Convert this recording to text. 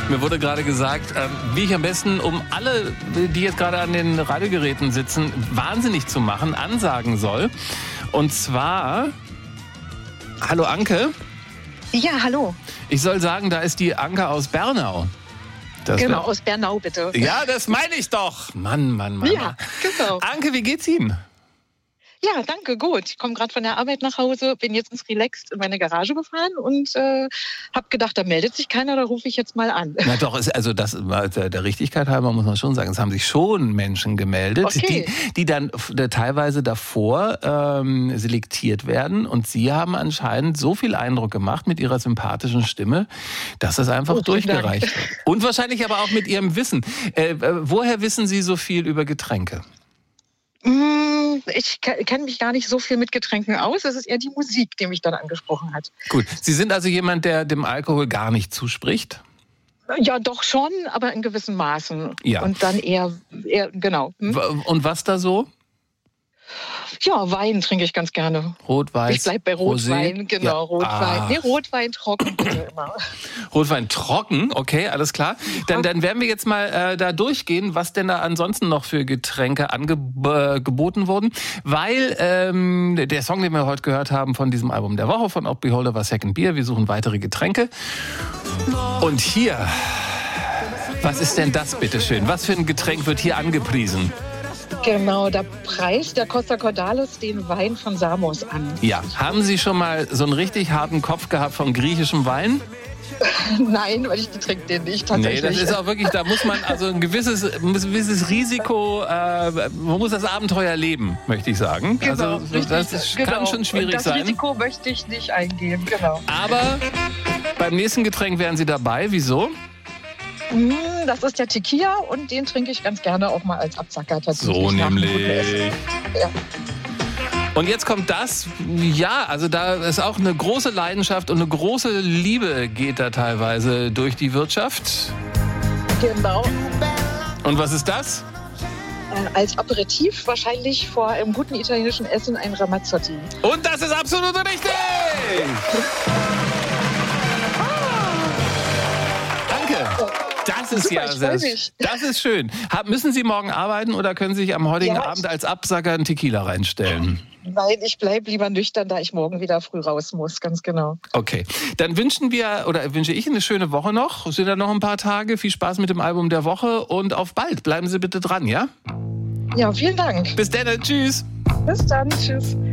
Mir wurde gerade gesagt, wie ich am besten, um alle, die jetzt gerade an den Radiogeräten sitzen, wahnsinnig zu machen, ansagen soll. Und zwar, hallo Anke. Ja, hallo. Ich soll sagen, da ist die Anke aus Bernau. Genau, aus Bernau bitte. Ja, das meine ich doch. Mann. Ja, genau. Anke, wie geht's Ihnen? Ja, danke, gut. Ich komme gerade von der Arbeit nach Hause, bin jetzt ins Relaxed in meine Garage gefahren und habe gedacht, da meldet sich keiner, da rufe ich jetzt mal an. Na doch, also das der Richtigkeit halber muss man schon sagen, es haben sich schon Menschen gemeldet, okay, die dann teilweise davor selektiert werden. Und Sie haben anscheinend so viel Eindruck gemacht mit Ihrer sympathischen Stimme, dass es einfach durchgereicht wird. Und wahrscheinlich aber auch mit Ihrem Wissen. Woher wissen Sie so viel über Getränke? Ich kenne mich gar nicht so viel mit Getränken aus. Es ist eher die Musik, die mich dann angesprochen hat. Gut, Sie sind also jemand, der dem Alkohol gar nicht zuspricht? Ja, doch schon, aber in gewissen Maßen. Ja. Und dann eher genau. Und was da so? Ja, Wein trinke ich ganz gerne. Rotwein. Ich bleib bei Rotwein, Rosé? genau, Ja. Rotwein. Nee, Rotwein trocken bitte immer. Rotwein trocken, okay, alles klar. Dann werden wir jetzt mal da durchgehen, was denn da ansonsten noch für Getränke angeboten wurden. Weil der Song, den wir heute gehört haben von diesem Album der Woche von Op Beholder war Second Beer. Wir suchen weitere Getränke. Und hier, was ist denn das bitteschön? Was für ein Getränk wird hier angepriesen? Genau, der Preis der Costa Cordalis, den Wein von Samos an. Ja, haben Sie schon mal so einen richtig harten Kopf gehabt von griechischem Wein? Nein, weil ich trinke den nicht tatsächlich. Nee, das ist auch wirklich, da muss man also ein gewisses Risiko, man muss das Abenteuer leben, möchte ich sagen. Genau, also richtig, das genau. kann schon schwierig das sein. Das Risiko möchte ich nicht eingehen, genau. Aber beim nächsten Getränk wären Sie dabei, wieso? Das ist der Tequila und den trinke ich ganz gerne auch mal als Absacker tatsächlich. So nämlich. Ja. Und jetzt kommt das, ja, also da ist auch eine große Leidenschaft und eine große Liebe geht da teilweise durch die Wirtschaft. Genau. Und was ist das? Als Aperitif wahrscheinlich vor einem guten italienischen Essen ein Ramazzotti. Und das ist absolut richtig! Danke! Das ist super, ja sehr, das ist schön. Müssen Sie morgen arbeiten oder können Sie sich am heutigen Abend als Absacker einen Tequila reinstellen? Nein, ich bleibe lieber nüchtern, da ich morgen wieder früh raus muss, ganz genau. Okay, dann wünsche ich eine schöne Woche noch. Es sind ja noch ein paar Tage. Viel Spaß mit dem Album der Woche und auf bald. Bleiben Sie bitte dran, ja? Ja, vielen Dank. Bis dann, tschüss. Bis dann, tschüss.